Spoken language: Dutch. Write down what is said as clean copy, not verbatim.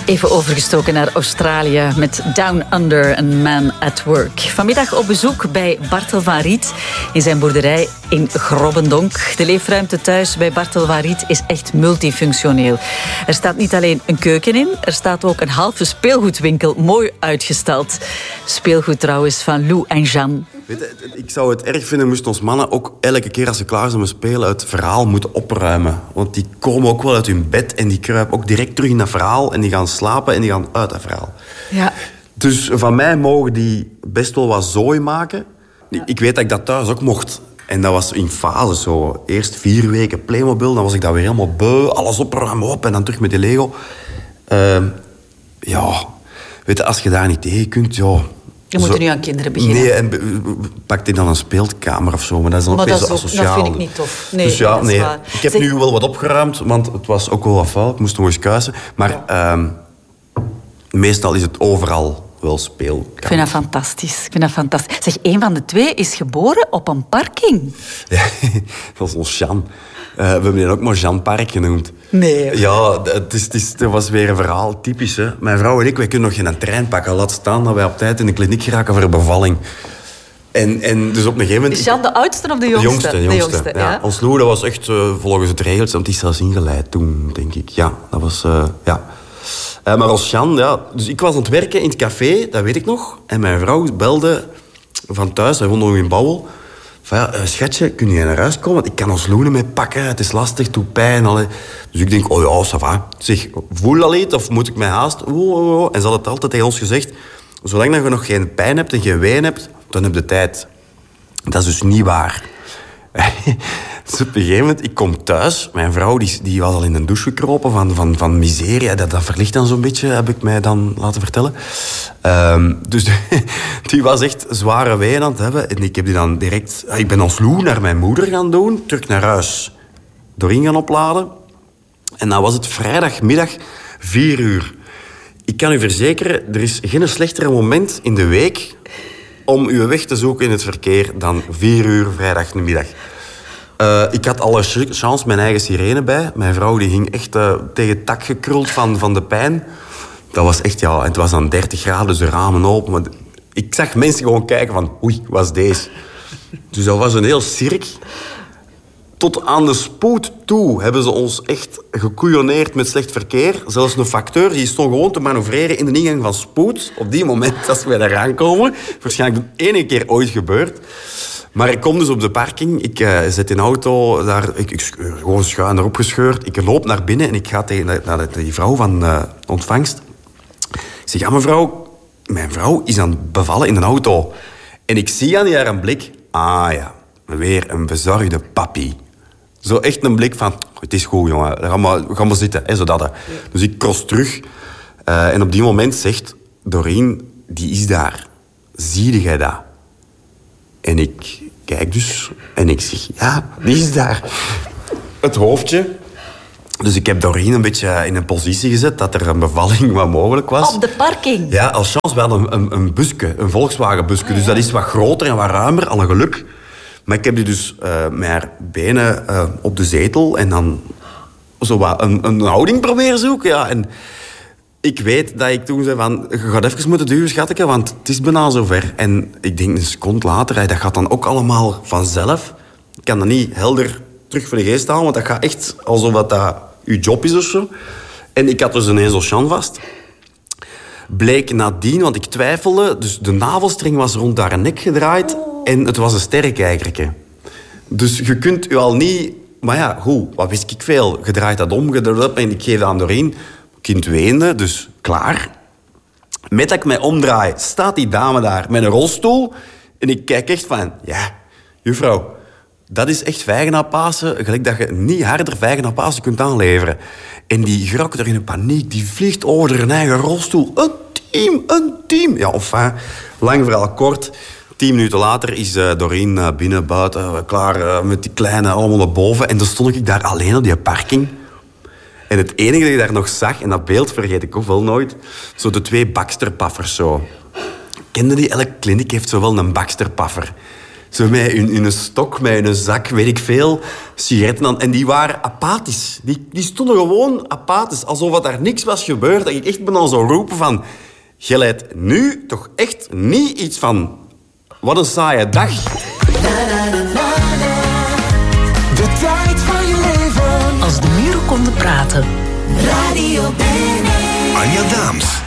Even overgestoken naar Australië met Down Under, a Man at Work. Vanmiddag op bezoek bij Bartel van Riet in zijn boerderij in Grobbendonk. De leefruimte thuis bij Bartel van Riet is echt multifunctioneel. Er staat niet alleen een keuken in, er staat ook een halve speelgoedwinkel mooi uitgestald. Speelgoed trouwens van Lou en Jeanne. Weet je, ik zou het erg vinden moesten ons mannen ook elke keer als ze klaar zijn met spelen het verhaal moeten opruimen. Want die komen ook wel uit hun bed en die kruipen ook direct terug in dat verhaal en die gaan slapen en die gaan uit dat verhaal. Ja. Dus van mij mogen die best wel wat zooi maken. Ja. Ik weet dat ik dat thuis ook mocht. En dat was in fases zo. Eerst 4 weken Playmobil, dan was ik dat weer helemaal beu. Alles opruimen op en dan terug met die Lego. Weet je, als je daar niet tegen kunt, ja... Je moet er nu aan kinderen beginnen. Nee, en pak die dan een speelkamer of zo. Maar dat is dan ook weer zo asociaal. Dat vind ik niet tof. Nee, dus ja, dat is waar. Ik heb nu wel wat opgeruimd, want het was ook wel wat vuil. Ik moest nog eens kuisen. Maar meestal is het overal wel speelkamer. Ik vind dat fantastisch. Zeg, een van de twee is geboren op een parking. Ja, dat was ons Jean. We hebben die ook maar Jean Park genoemd. Nee. Ja, het was weer een verhaal, typisch. Hè. Mijn vrouw en ik, wij kunnen nog geen trein pakken. Laat staan dat wij op tijd in de kliniek geraken voor een bevalling. En dus op een gegeven moment... Is Jean de oudste of de jongste? De jongste. Ja. Ons Lou, dat was echt volgens het regels. Want die is zelfs ingeleid toen, denk ik. Ja, dat was... maar als Jean, ja... Dus ik was aan het werken in het café, dat weet ik nog. En mijn vrouw belde van thuis, wij woonden nog in Bouwel... Van ja, schatje, kun je naar huis komen? Want ik kan ons Loenen mee pakken. Het is lastig, het doet pijn. Allee. Dus ik denk, oh ja, ça va. Zeg, voel dat niet of moet ik mij haasten? En ze had het altijd tegen ons gezegd. Zolang je nog geen pijn hebt en geen ween hebt, dan heb je tijd. Dat is dus niet waar. Dus op een gegeven moment, ik kom thuis. Mijn vrouw die was al in de douche gekropen van miserie. Dat verlicht dan zo'n beetje, heb ik mij dan laten vertellen. Dus die was echt zware ween aan het hebben. En ik heb die dan direct... Ik ben als Lou naar mijn moeder gaan doen. Terug naar huis. Doorheen gaan opladen. En dan was het vrijdagmiddag 4 uur. Ik kan u verzekeren, er is geen slechtere moment in de week... om uw weg te zoeken in het verkeer dan 4 uur vrijdagmiddag. Ik had alle chance mijn eigen sirene bij. Mijn vrouw die ging echt tegen het tak gekruld van de pijn. Dat was echt, ja... Het was dan 30 graden, dus de ramen open. Maar ik zag mensen gewoon kijken van... Oei, was deze? Dus dat was een heel cirk. Tot aan de spoed toe hebben ze ons echt gekouilleneerd met slecht verkeer. Zelfs een facteur die stond gewoon te manoeuvreren in de ingang van spoed. Op die moment als wij daar aankomen. Waarschijnlijk de enige keer ooit gebeurd. Maar ik kom dus op de parking. Ik zet in de auto daar. Ik gewoon schuin erop gescheurd. Ik loop naar binnen en ik ga naar die vrouw van ontvangst. Ik zeg, ja mevrouw, mijn vrouw is aan het bevallen in een auto. En ik zie aan haar een blik. Ah ja, weer een bezorgde papi. Zo echt een blik van, het is goed, jongen. Ga maar zitten. Hè, zodat. Ja. Dus ik cross terug. En op die moment zegt Doreen, die is daar. Zie jij dat? En ik kijk dus. En ik zeg, ja, die is daar. Het hoofdje. Dus ik heb Doreen een beetje in een positie gezet dat er een bevalling wat mogelijk was. Op de parking? Ja, als chance. We hadden een busje, een Volkswagen-busje. Dus dat is wat groter en wat ruimer, alle geluk. Maar ik heb die dus met haar benen op de zetel en dan zo wat een houding proberen zoeken. Ja. En ik weet dat ik toen zei van, je gaat even moeten duwen, schatje, want het is bijna zover. En ik denk een seconde later, dat gaat dan ook allemaal vanzelf. Ik kan dat niet helder terug voor de geest halen, want dat gaat echt alsof dat uw job is of zo. En ik had dus ineens al Jean vast. Bleek nadien, want ik twijfelde, dus de navelstreng was rond haar nek gedraaid en het was een sterrenkijkertje. Dus je kunt u al niet... Maar ja, goed, wat wist ik veel? Je draait dat om, en ik geef dat aan Doreen. Kind weende, dus klaar. Met dat ik mij omdraai, staat die dame daar met een rolstoel. En ik kijk echt van, ja, juffrouw, dat is echt vijgen na Pasen. Gelijk dat je niet harder vijgen na Pasen kunt aanleveren. En die grok er in een paniek, die vliegt over haar eigen rolstoel. Een team. Ja, enfin, lang verhaal kort. 10 minuten later is Doreen binnen, buiten, klaar met die kleine allemaal naar boven. En dan stond ik daar alleen op die parking. En het enige dat ik daar nog zag, en dat beeld vergeet ik ook wel nooit, zo de 2 Baxter-paffers zo. Kende die? Elke kliniek heeft zo wel een Baxter-paffer. Zo met hun stok, met hun zak, weet ik veel, sigaretten aan. En die waren apathisch. Die stonden gewoon apathisch, alsof daar niks was gebeurd. Dat ik echt ben al zo roepen van... Je leidt nu toch echt niet iets van... Wat een saaie dag. De tijd van je leven. Als de muren konden praten. Radio BNN. Anja Daams.